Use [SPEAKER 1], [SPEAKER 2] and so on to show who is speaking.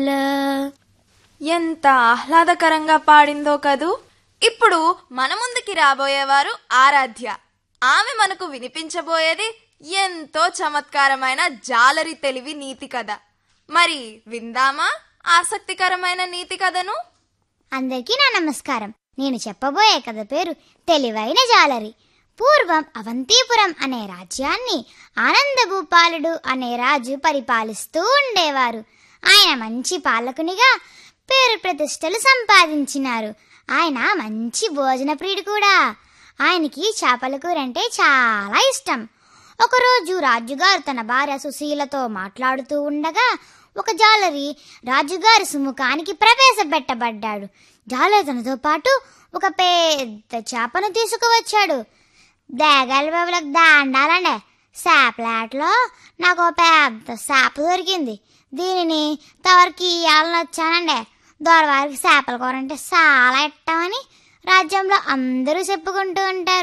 [SPEAKER 1] ఎంత ఆహ్లాదకరంగా పాడిందో కదూ. ఇప్పుడు మన ముందుకి రాబోయేవారు ఆరాధ్య. ఆమె మనకు వినిపించబోయేది ఎంతో చమత్కారమైన జాలరి తెలివి నీతి కథ. మరి విందామా ఆసక్తికరమైన నీతి కథను?
[SPEAKER 2] అందరికీ నా నమస్కారం. నేను చెప్పబోయే కథ పేరు తెలివైన జాలరి. పూర్వం అవంతిపురం అనే రాజ్యాన్ని ఆనందభూపాలుడు అనే రాజు పరిపాలిస్తూ ఉండేవారు. ఆయన మంచి పాలకునిగా పేరు ప్రతిష్టలు సంపాదించినారు. ఆయన మంచి భోజన ప్రియుడు కూడా. ఆయనకి చేపల కూర అంటే చాలా ఇష్టం. ఒకరోజు రాజుగారు తన భార్య సుశీలతో మాట్లాడుతూ ఉండగా ఒక జాలరి రాజుగారి సుముఖానికి ప్రవేశపెట్టబడ్డాడు. జాలరి తనతో పాటు ఒక పెద్ద చేపను తీసుకువచ్చాడు. దేగాల బాబులకు దండాలండి, చేపలాటలో నాకు పెద్ద చేప దొరికింది. దీనిని తవరికి ఇయ్యాలని వచ్చానండి. దొరవారికి చేపల కూర అంటే చాలా ఇష్టమని రాజ్యంలో అందరూ చెప్పుకుంటూ ఉంటారు.